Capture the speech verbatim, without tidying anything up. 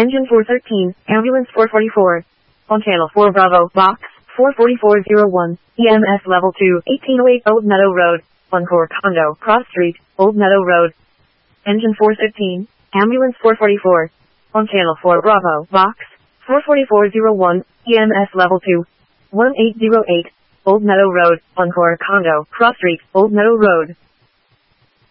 Engine four thirteen, Ambulance four forty-four. On Channel four Bravo, Box four forty-four oh one, E M S Level two, eighteen oh eight Old Meadow Road, Encore Condo, Cross Street, Old Meadow Road. Engine four fifteen, Ambulance four forty-four. On Channel four Bravo, Box four forty-four oh one, E M S Level two, eighteen oh eight, Old Meadow Road, Encore Condo, Cross Street, Old Meadow Road.